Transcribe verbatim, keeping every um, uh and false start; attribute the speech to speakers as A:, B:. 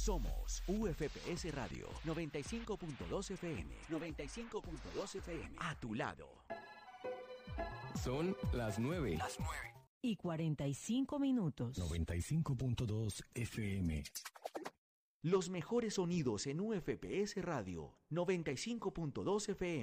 A: Somos U F P S Radio noventa y cinco punto dos F M. noventa y cinco punto dos F M. A tu lado.
B: Son las nueve.
A: Las nueve.
C: Y cuarenta y cinco minutos.
B: noventa y cinco punto dos F M.
A: Los mejores sonidos en U F P S Radio noventa y cinco punto dos F M.